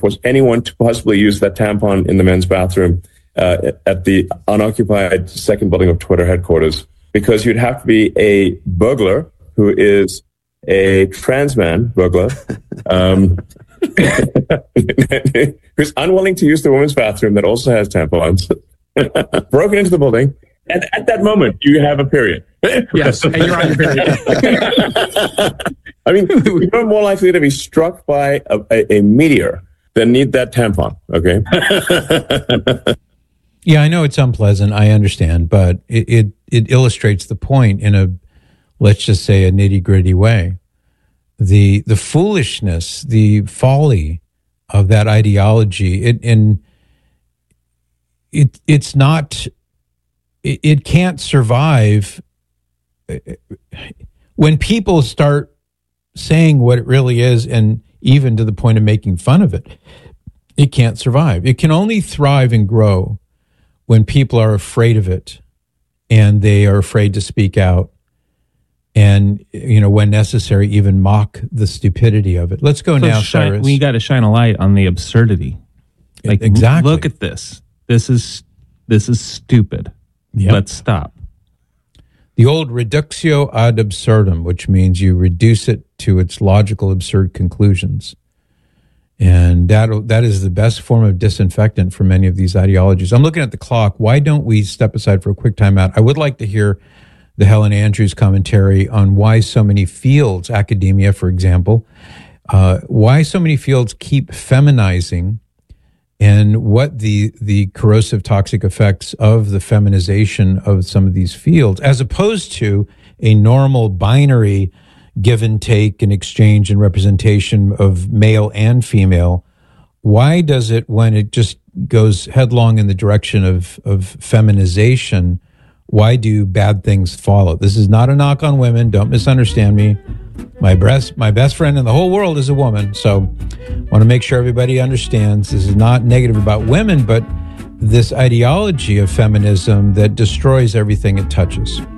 was anyone to possibly use that tampon in the men's bathroom at the unoccupied second building of Twitter headquarters, because you'd have to be a burglar who is a trans man burglar who's unwilling to use the women's bathroom that also has tampons, broken into the building, and at that moment you have a period. Yes, and you're on your period. I mean, you're more likely to be struck by a meteor than need that tampon, okay? Yeah, I know it's unpleasant, I understand, but it illustrates the point in a, let's just say, a nitty-gritty way. The foolishness, the folly of that ideology, it can't survive when people start saying what it really is, and even to the point of making fun of it. It can't survive. It can only thrive and grow when people are afraid of it and they are afraid to speak out, and, when necessary, even mock the stupidity of it. Let's go now, Cyrus. We got to shine a light on the absurdity. Like, exactly. Look at this. This is stupid. Yep. Let's stop. The old reductio ad absurdum, which means you reduce it to its logical, absurd conclusions. And that is the best form of disinfectant for many of these ideologies. I'm looking at the clock. Why don't we step aside for a quick timeout? I would like to hear the Helen Andrews commentary on why so many fields, academia, for example, why so many fields keep feminizing, and what the corrosive toxic effects of the feminization of some of these fields, as opposed to a normal binary give and take and exchange and representation of male and female. Why does it, when it just goes headlong in the direction of feminization, why do bad things follow? This is not a knock on women. Don't misunderstand me. My best friend in the whole world is a woman. So I want to make sure everybody understands this is not negative about women, but this ideology of feminism that destroys everything it touches.